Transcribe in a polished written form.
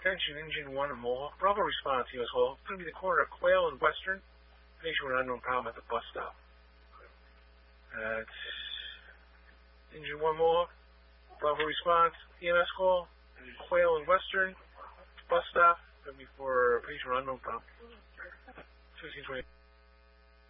Attention, engine 1 and Mohawk. Bravo response, US Hall. It's going to be the corner of Quail and Western. Patient with an unknown problem at the bus stop. It's engine 1 Mohawk. Bravo response, EMS call. Quail and Western. Bus stop. Going to be for patient with unknown problem. 1620.